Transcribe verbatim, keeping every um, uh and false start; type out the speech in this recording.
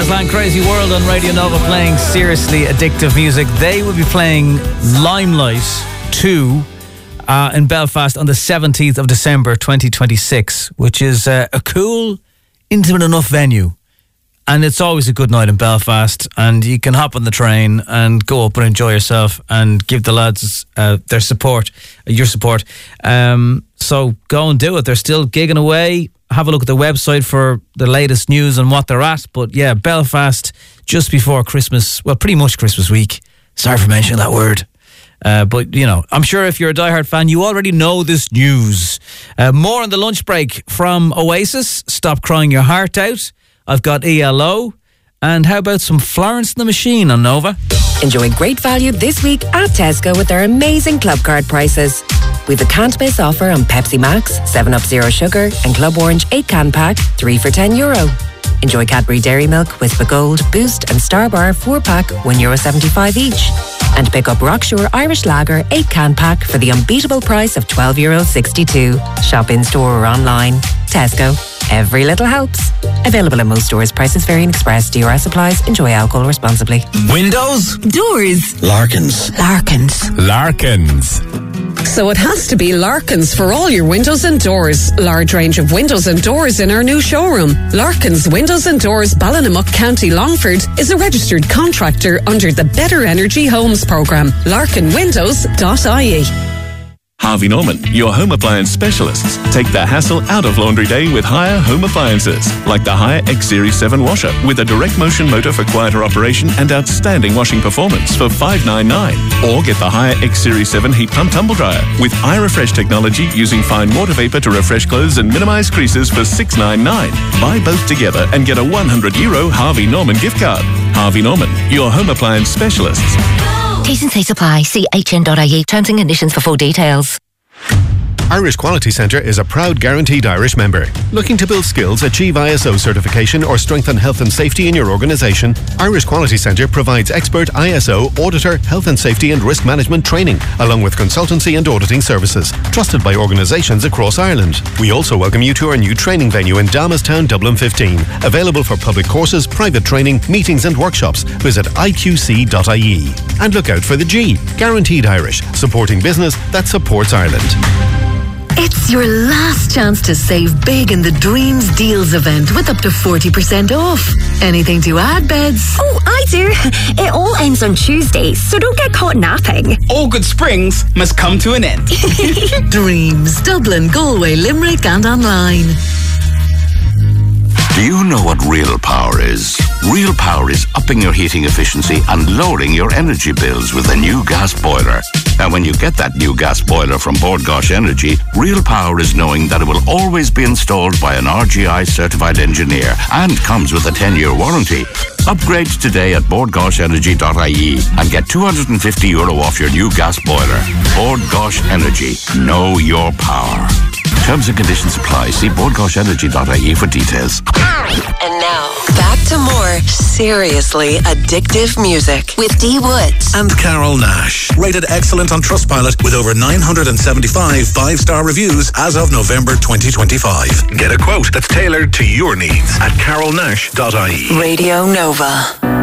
Aslan Crazy World on Radio Nova playing seriously addictive music. They will be playing Limelight two uh, in Belfast on the seventeenth of December twenty twenty-six, which is uh, a cool, intimate enough venue. And it's always a good night in Belfast, and you can hop on the train and go up and enjoy yourself and give the lads uh, their support, your support. Um, so go and do it. They're still gigging away. Have a look at the website for the latest news and what they're at. But yeah, Belfast, just before Christmas, well, pretty much Christmas week. Sorry for mentioning that word. Uh, but, you know, I'm sure if you're a diehard fan, you already know this news. Uh, more on the lunch break from Oasis, Stop Crying Your Heart Out. I've got E L O. And how about some Florence and the Machine on Nova? Enjoy great value this week at Tesco with their amazing club card prices. We've a can't miss offer on Pepsi Max, seven up Zero Sugar and Club Orange eight can pack, three for ten euro. Enjoy Cadbury Dairy Milk, Whisper Gold, Boost and Star Bar four pack, one euro seventy-five each. And pick up Rockshore Irish Lager eight can pack for the unbeatable price of twelve euro sixty-two. Shop in store or online. Tesco. Every little helps. Available in most stores. Prices vary in Express. D R S applies. Enjoy alcohol responsibly. Windows? Doors? Larkins. Larkins. Larkins. So it has to be Larkins for all your windows and doors. Large range of windows and doors in our new showroom. Larkins Windows and Doors, Ballinamuck, County Longford, is a registered contractor under the Better Energy Homes programme. larkin windows dot I E. Harvey Norman, your home appliance specialists. Take the hassle out of laundry day with Haier home appliances, like the Haier X Series seven washer with a direct motion motor for quieter operation and outstanding washing performance for five ninety-nine. Or get the Haier X Series seven heat pump tumble dryer with iRefresh technology using fine water vapor to refresh clothes and minimize creases for six ninety-nine. Buy both together and get a one hundred euro Harvey Norman gift card. Harvey Norman, your home appliance specialists. T's and C's apply. See h n dot I E. Terms and conditions for full details. Irish Quality Centre is a proud Guaranteed Irish member. Looking to build skills, achieve I S O certification or strengthen health and safety in your organisation? Irish Quality Centre provides expert I S O, auditor, health and safety and risk management training, along with consultancy and auditing services, trusted by organisations across Ireland. We also welcome you to our new training venue in Dalmastown, Dublin fifteen. Available for public courses, private training, meetings and workshops. Visit I Q C dot I E. And look out for the G, Guaranteed Irish, supporting business that supports Ireland. It's your last chance to save big in the Dreams Deals event with up to forty percent off. Anything to add, Beds? Oh, I do. It all ends on Tuesday, so don't get caught napping. All good springs must come to an end. Dreams, Dublin, Galway, Limerick and online. Do you know what real power is? Real power is upping your heating efficiency and lowering your energy bills with a new gas boiler. And when you get that new gas boiler from Bord Gáis Energy, real power is knowing that it will always be installed by an R G I certified engineer and comes with a ten-year warranty. Upgrade today at bord gáis energy dot I E and get two hundred fifty euro off your new gas boiler. Bord Gáis Energy. Know your power. Terms and conditions apply. See bord gáis energy dot I E for details. And now, back to more seriously addictive music with Dee Woods and Carol Nash. Rated excellent on Trustpilot with over nine hundred seventy-five five-star reviews as of November twenty twenty-five. Get a quote that's tailored to your needs at carol nash dot I E. Radio Nova.